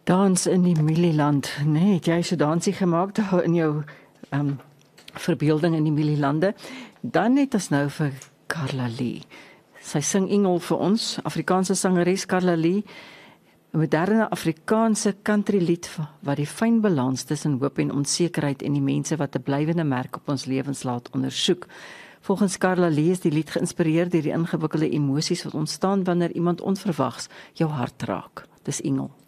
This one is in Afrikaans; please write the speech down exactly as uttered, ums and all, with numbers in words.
Dans in die Mielieland, nee, het jy so dansie gemaak daar in jou um, verbeelding in die Mielielande? Dan het ons nou vir Carla Lee. Sy sing Engel vir ons, Afrikaanse sangeres Carla Lee, 'n moderne Afrikaanse country lied wat die fyn balans tussen hoop en onsekerheid en die mense wat 'n blywende merk op ons lewens laat ondersoek. Volgens Carla Lee is die lied geïnspireer deur die ingewikkelde emosies wat ontstaan wanneer iemand onverwags jou hart raak. Dis Engel.